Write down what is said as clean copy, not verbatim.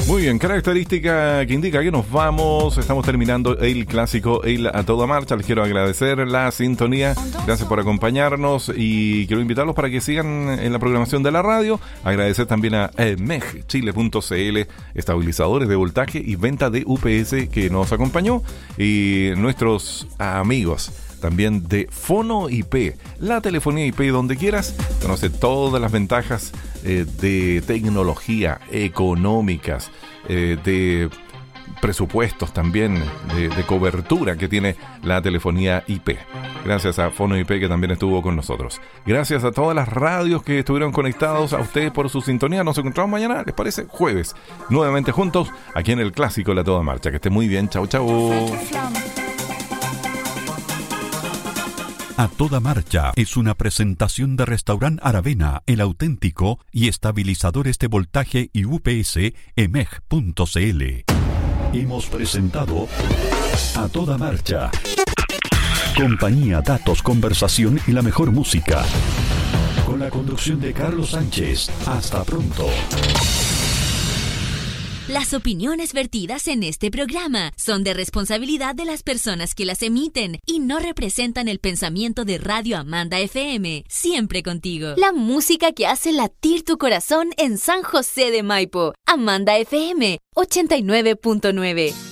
Muy bien, característica que indica que nos vamos. Estamos terminando el clásico El a Toda Marcha. Les quiero agradecer la sintonía. Gracias por acompañarnos y quiero invitarlos para que sigan en la programación de la radio. Agradecer también a megchile.cl, estabilizadores de voltaje y venta de UPS, que nos acompañó, y nuestros amigos también de Fono IP, la telefonía IP donde quieras. Conoce todas las ventajas de tecnología, económicas, de presupuestos también, de cobertura que tiene la telefonía IP. Gracias a Fono IP, que también estuvo con nosotros. Gracias a todas las radios que estuvieron conectados, a ustedes por su sintonía. Nos encontramos mañana, ¿les parece? Jueves, nuevamente juntos, aquí en el clásico La Toda Marcha. Que esté muy bien, chau, chau. A Toda Marcha es una presentación de Restaurant Aravena, el auténtico, y estabilizadores de voltaje y UPS emeg.cl. Hemos presentado A Toda Marcha. Compañía, datos, conversación y la mejor música. Con la conducción de Carlos Sánchez. Hasta pronto. Las opiniones vertidas en este programa son de responsabilidad de las personas que las emiten y no representan el pensamiento de Radio Amanda FM. Siempre contigo. La música que hace latir tu corazón en San José de Maipo. Amanda FM 89.9.